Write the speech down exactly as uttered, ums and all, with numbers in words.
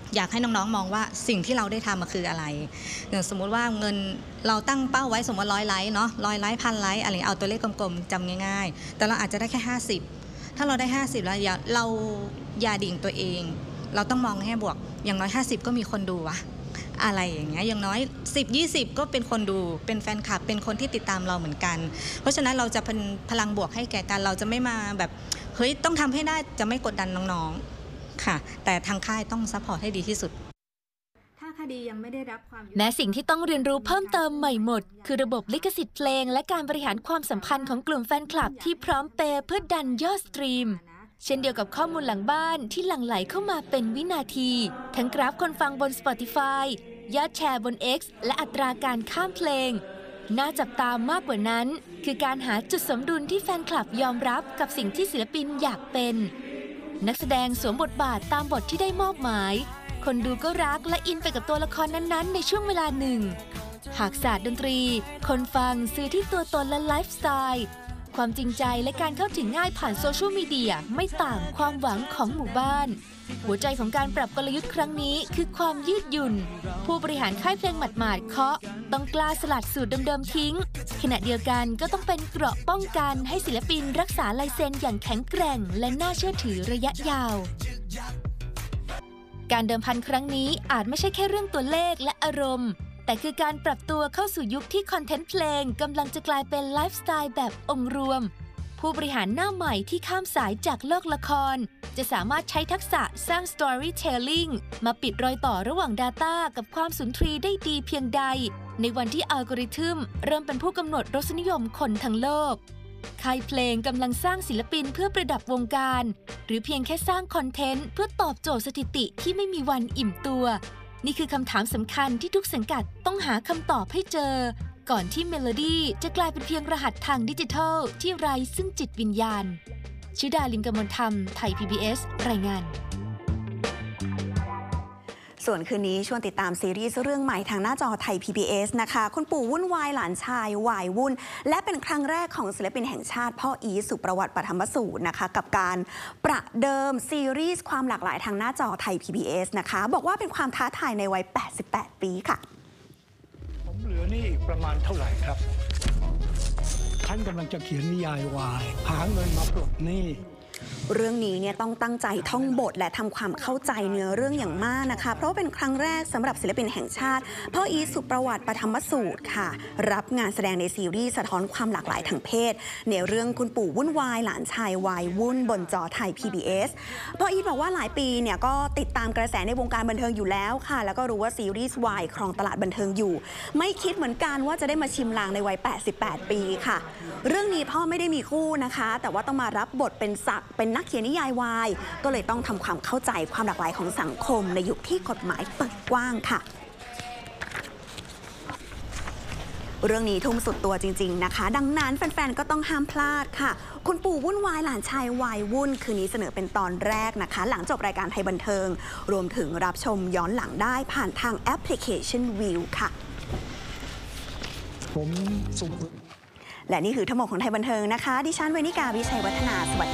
อยากให้น้องๆมองว่าสิ่งที่เราได้ทำมันคืออะไรอย่างสมมุติว่าเงินเราตั้งเป้าไว้สมมติร้อยไลค์เนาะร้อยไลค์พันไลค์อะไรเอาตัวเลขกลมๆจำง่ายๆแต่เราอาจจะได้แค่ห้าสิบถ้าเราได้ห้าสิบแล้วอย่าเราอย่าดิ่งตัวเองเราต้องมองให้บวกอย่างน้อยห้าสิบก็มีคนดูวะอะไรอย่างเงี้ยอย่างน้อยสิบ ยี่สิบก็เป็นคนดูเป็นแฟนคลับเป็นคนที่ติดตามเราเหมือนกันเพราะฉะนั้นเราจะเป็นพลังบวกให้แก่กันเราจะไม่มาแบบเฮ้ยต้องทำให้ได้จะไม่กดดันน้องๆค่ะแต่ทางค่ายต้องซัพพอร์ตให้ดีที่สุดถ้าคดียังไม่ได้รับความแม้สิ่งที่ต้องเรียนรู้เพิ่มเติมใหม่หมดคือระบบลิขสิทธิ์เพลงและการบริหารความสัมพันธ์ของกลุ่มแฟนคลับที่พร้อมเปย์เพื่อดันยอดสตรีมเช่นเดียวกับข้อมูลหลังบ้านที่หลั่งไหลเข้ามาเป็นวินาทีทั้งกราฟคนฟังบน Spotify ยอดแชร์บน X และอัตราการข้ามเพลงน่าจับตามมากกว่านั้นคือการหาจุดสมดุลที่แฟนคลับยอมรับกับสิ่งที่ศิลปินอยากเป็นนักแสดงสวมบทบาทตามบทที่ได้มอบหมายคนดูก็รักและอินไปกับตัวละครนั้นๆในช่วงเวลาหนึ่งหากศาสตร์ดนตรีคนฟังซื้อที่ตัวตนและไลฟ์สไตล์ความจริงใจและการเข้าถึงง่ายผ่านโซเชียลมีเดียไม่ต่างความหวังของหมู่บ้านหัวใจของการปรับกลยุทธ์ครั้งนี้คือความยืดหยุ่นผู้บริหารค่ายเพลงหมัดๆเคาะต้องกล้าสลัดสูตรเดิมๆทิ้งขณะเดียวกันก็ต้องเป็นเกราะป้องกันให้ศิลปินรักษาลายเซ็นอย่างแข็งแกร่งและน่าเชื่อถือระยะยาวการเดิมพันครั้งนี้อาจไม่ใช่แค่เรื่องตัวเลขและอารมณ์แต่คือการปรับตัวเข้าสู่ยุคที่คอนเทนต์เพลงกำลังจะกลายเป็นไลฟ์สไตล์แบบองค์รวมผู้บริหารหน้าใหม่ที่ข้ามสายจากโลกละครจะสามารถใช้ทักษะสร้าง Storytelling มาปิดรอยต่อระหว่าง Data กับความสุนทรีย์ได้ดีเพียงใดในวันที่อัลกอริทึมเริ่มเป็นผู้กำหนดรสนิยมคนทั้งโลกค่ายเพลงกำลังสร้างศิลปินเพื่อประดับวงการหรือเพียงแค่สร้างคอนเทนต์เพื่อตอบโจทย์สถิติที่ไม่มีวันอิ่มตัวนี่คือคำถามสำคัญที่ทุกสังกัดต้องหาคำตอบให้เจอก่อนที่เมโลดี้จะกลายเป็นเพียงรหัสทางดิจิทัลที่ไร้ซึ่งจิตวิญญาณชิดาลิมกมลธรรมไทย พี บี เอส รายงานส่วนคืนนี้ชวนติดตามซีรีส์เรื่องใหม่ทางหน้าจอไทย พี บี เอส นะคะคุณปู่วุ่นวายหลานชายวายวุ่นและเป็นครั้งแรกของศิลปินแห่งชาติพ่ออีทสุประวัติปฐมสูตรนะคะกับการประเดิมซีรีส์ความหลากหลายทางหน้าจอไทย พี บี เอส นะคะบอกว่าเป็นความท้าทายในวัยแปดสิบแปดปีค่ะผมเหลือนี่อีกประมาณเท่าไหร่ครับท่านกำลังจะเขียนนิยายวายหาเงินมาปลดหนี้เรื่องนี้เนี่ยต้องตั้งใจท่องบทและทำความเข้าใจเนื้อเรื่องอย่างมากนะคะเพราะว่าเป็นครั้งแรกสำหรับศิลปินแห่งชาติพ่ออีทสุประวัติปฐมสูตรค่ะรับงานแสดงในซีรีส์สะท้อนความหลากหลายทางเพศในเรื่องคุณปู่วุ่นวายหลานชายวายวุ่นบนจอไทย พี บี เอส พ่ออีทบอกว่าหลายปีเนี่ยก็ติดตามกระแสในวงการบันเทิงอยู่แล้วค่ะแล้วก็รู้ว่าซีรีส์วายครองตลาดบันเทิงอยู่ไม่คิดเหมือนกันว่าจะได้มาชิมลางในวัยแปดสิบแปดปีค่ะเรื่องนี้พ่อไม่ได้มีคู่นะคะแต่ว่าต้องมารับบทเป็นศักดิ์เป็นนักเขียนนิยายวายก็เลยต้องทำความเข้าใจความหลากหลายของสังคมในยุคที่กฎหมายเปิดกว้างค่ะเรื่องนี้ทุ่มสุดตัวจริงๆนะคะดังนั้นแฟนๆก็ต้องห้ามพลาดค่ะคุณปู่วุ่นวายหลานชายวายวุ่นคืนนี้เสนอเป็นตอนแรกนะคะหลังจบรายการไทยบันเทิงรวมถึงรับชมย้อนหลังได้ผ่านทางแอปพลิเคชันวิวค่ะผมสุขและนี่คือทั้งหมดของไทยบันเทิงนะคะดิฉันเวนิกาวิชัยวัฒนาสวัสดี